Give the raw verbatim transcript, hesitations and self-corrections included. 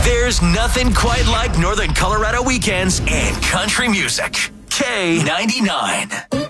There's nothing quite like Northern Colorado weekends and country music. K ninety-nine.